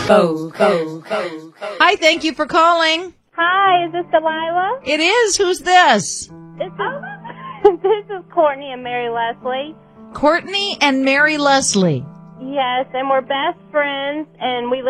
Hi, thank you for calling. Hi, is this Delilah? It is. Who's this? This is Courtney and Mary Leslie. Courtney and Mary Leslie. Yes, and we're best friends, and we live